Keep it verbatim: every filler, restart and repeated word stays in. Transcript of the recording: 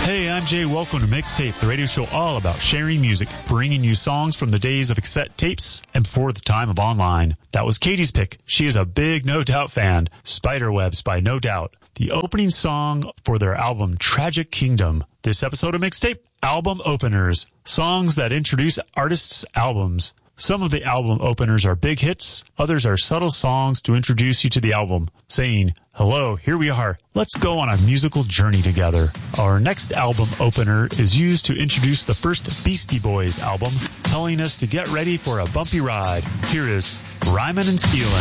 Hey, I'm Jay. Welcome to Mixtape, the radio show all about sharing music, bringing you songs from the days of cassette tapes and before the time of online. That was Katie's pick. She is a big No Doubt fan. Spiderwebs by No Doubt, the opening song for their album Tragic Kingdom. This episode of Mixtape, album openers, songs that introduce artists' albums. Some of the album openers are big hits. Others are subtle songs to introduce you to the album, saying, hello, here we are. Let's go on a musical journey together. Our next album opener is used to introduce the first Beastie Boys album, telling us to get ready for a bumpy ride. Here is Rhymin' and Stealin'.